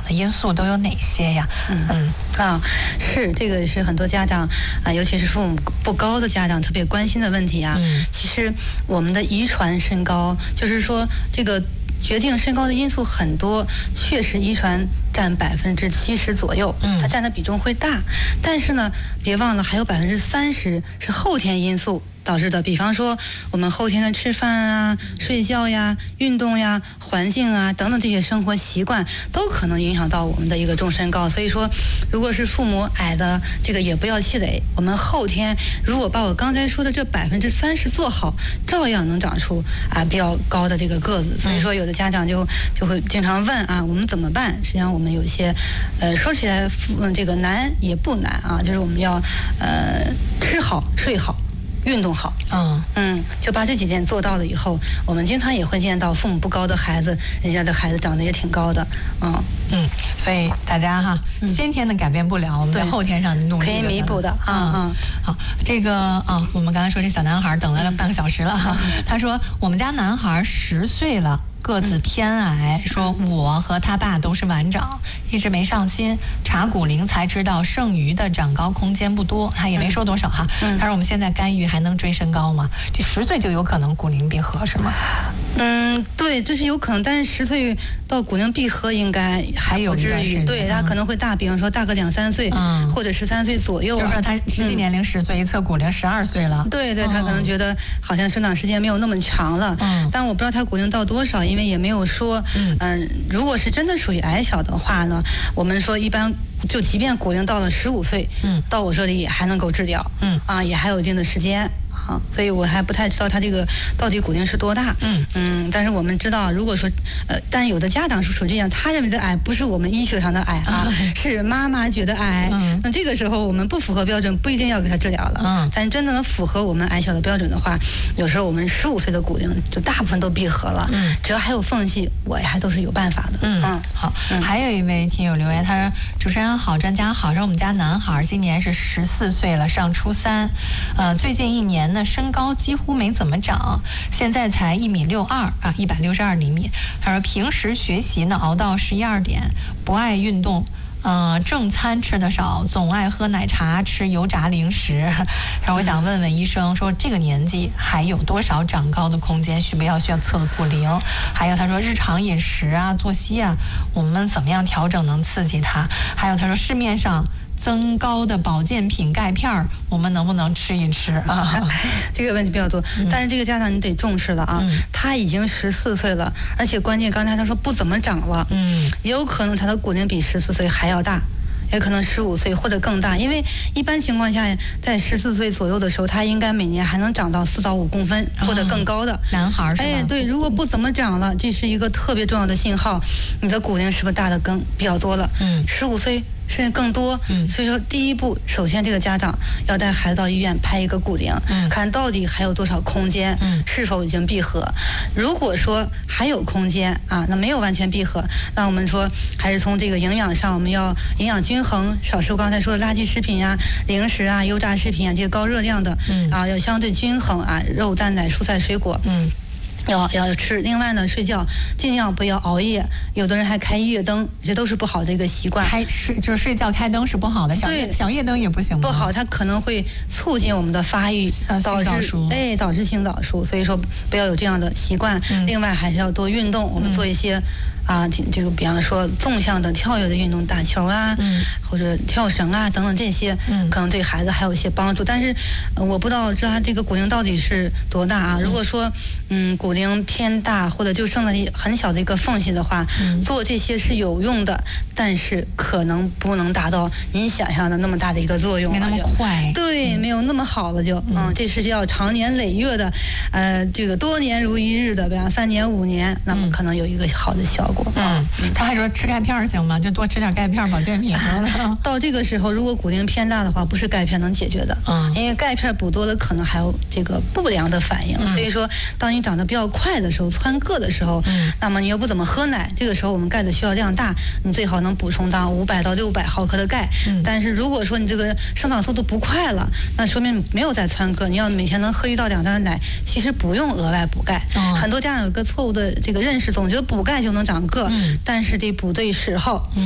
的因素都有哪些呀？ 是这个是很多家长尤其是父母不高的家长特别关心的问题啊。其实我们的遗传身高，就是说这个决定身高的因素很多，确实遗传占70%左右，它占的比重会大。但是呢，别忘了还有30%是后天因素导致的，比方说我们后天的吃饭啊、睡觉呀、运动呀、环境啊等等这些生活习惯，都可能影响到我们的一个中身高。所以说，如果是父母矮的，这个也不要气馁。我们后天如果把我刚才说的这30%做好，照样能长出比较高的这个个子。所以说，有的家长就会经常问我们怎么办？实际上我们有一些说起来这个难也不难就是我们要吃好、睡好。运动好，就把这几点做到了以后，我们经常也会见到父母不高的孩子，人家的孩子长得也挺高的， 所以大家先天的改变不了，我们在后天上努力可以弥补的， 好，这个我们刚才说这小男孩等了半个小时了，他说我们家男孩10岁了。个子偏矮，说我和他爸都是晚长，一直没上心查骨龄，才知道剩余的长高空间不多。他也没说多少哈。他说我们现在干预还能追身高吗？就10岁就有可能骨龄闭合是吗？ 对，这是有可能，但是10岁到骨龄闭合应该还不至于，对，他可能会大，比方说大个2-3岁，或者13岁左右。 就是说他实际年龄10岁，一测骨龄12岁了。 对，他可能觉得好像生长时间没有那么长了。但我不知道他骨龄到多少，因为也没有说。如果是真的属于矮小的话呢，我们说一般就即便骨龄到了15岁，到我这里也还能够治疗。也还有一定的时间。所以我还不太知道他这个到底骨龄是多大。但是我们知道，如果说但有的家长是属于这样，他认为的矮不是我们医学上的矮是妈妈觉得矮。那这个时候我们不符合标准，不一定要给他治疗了。但真的能符合我们矮小的标准的话，有时候我们15岁的骨龄就大部分都闭合了。只要还有缝隙，我还都是有办法的。 好。还有一位听友留言，他说主持人好，专家好，说我们家男孩今年是14岁了，上初3，最近1年呢身高几乎没怎么长，现在才1.62米，162厘米。他说平时学习呢熬到11、2点，不爱运动。正餐吃的少，总爱喝奶茶，吃油炸零食。然后我想问问医生，说这个年纪还有多少长高的空间？需要测骨龄？还有他说日常饮食作息我们怎么样调整能刺激他？还有他说市面上增高的保健品钙片我们能不能吃一吃这个问题比较多，但是这个家长你得重视了他已经14岁了，而且关键刚才他说不怎么长了，也有可能他的骨龄比14岁还要大，也可能15岁或者更大，因为一般情况下在14岁左右的时候，他应该每年还能长到4到5公分或者更高的男孩是吧？ 对，如果不怎么长了，这是一个特别重要的信号，你的骨龄是不是大的更比较多了？15岁甚至更多。所以说第一步，首先这个家长要带孩子到医院拍一个骨龄，看到底还有多少空间，是否已经闭合。如果说还有空间那没有完全闭合，那我们说还是从这个营养上，我们要营养均衡，少吃刚才说的垃圾食品零食油炸食品这个高热量的要相对均衡肉蛋奶蔬菜水果。要吃。另外呢，睡觉尽量不要熬夜，有的人还开夜灯，这都是不好的一个习惯。 就是睡觉开灯是不好的，小夜灯也不行吗？ 不好，它可能会促进我们的发育，导致胰岛素。所以说不要有这样的习惯。另外还是要多运动，我们做一些这个比方说纵向的跳跃的运动，打球或者跳绳等等这些，可能对孩子还有一些帮助。但是我不知道他这个骨龄到底是多大如果说骨龄偏大，或者就剩了很小的一个缝隙的话，做这些是有用的，但是可能不能达到您想象的那么大的一个作用， 没那么快。 对，没有那么好了就这是要长年累月的，这个多年如一日的，比方3年5年，那么可能有一个好的效果。 他还说吃钙片行吗？就多吃点钙片保健品。 到这个时候，如果骨龄偏大的话，不是钙片能解决的，因为钙片补多了可能还有这个不良的反应。所以说，当你长得比较快的时候，蹿个的时候，那么你又不怎么喝奶，这个时候我们钙的需要量大，你最好能补充到500到600毫克的钙。但是如果说你这个生长速度不快了，那说明没有在蹿个，你要每天能喝1到2袋奶，其实不用额外补钙。很多家长有个错误的这个认识，总觉得补钙就能长个，但是得补对时候。